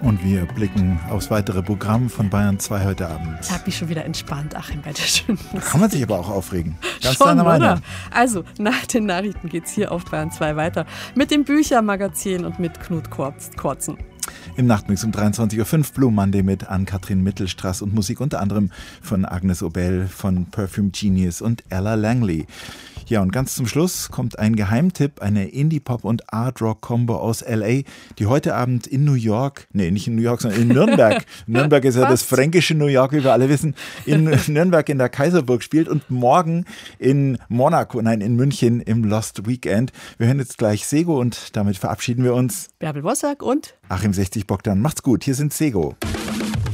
Und wir blicken aufs weitere Programm von Bayern 2 heute Abend. Ich habe mich schon wieder entspannt, Achim, bei der schönen Musik. Kann man sich aber auch aufregen. Ganz schon, deiner Meinung. oder? Also, nach den Nachrichten geht's hier auf Bayern 2 weiter. Mit dem Büchermagazin und mit Knut Kortzen. Im Nachtmix um 23.05 Uhr Blue Monday mit Ann-Kathrin Mittelstraß und Musik unter anderem von Agnes Obel, von Perfume Genius und Ella Langley. Ja, und ganz zum Schluss kommt ein Geheimtipp, eine Indie-Pop- und Art-Rock-Combo aus L.A., die heute Abend in New York, nicht in New York, sondern in Nürnberg. Nürnberg ist ja das fränkische New York, wie wir alle wissen, in Nürnberg in der Kaiserburg spielt und morgen in München im Lost Weekend. Wir hören jetzt gleich Sego und damit verabschieden wir uns. Bärbel Wossack und Achim 60 Bogdan. Macht's gut, hier sind Sego.